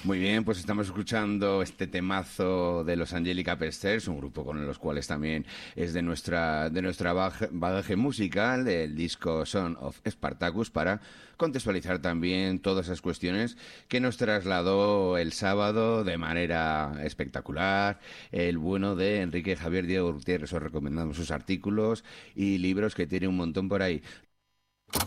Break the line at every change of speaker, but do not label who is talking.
Muy bien, pues estamos escuchando este temazo de los Angelica Pesters, un grupo con los cuales también es de nuestra bagaje musical, del disco Son of Spartacus, para contextualizar también todas esas cuestiones que nos trasladó el sábado de manera espectacular el bueno de Enrique Javier Diego Gutiérrez. Os recomendamos sus artículos y libros, que tiene un montón por ahí.